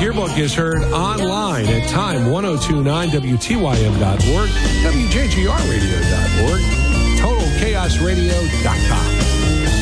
Yearbook is heard online at time1029wtym.org, wjgrradio.org, totalchaosradio.com.